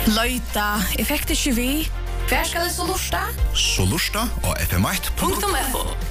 Løyta, effekter 20. Hver skal det så lusta? Så lusta og FM1.no.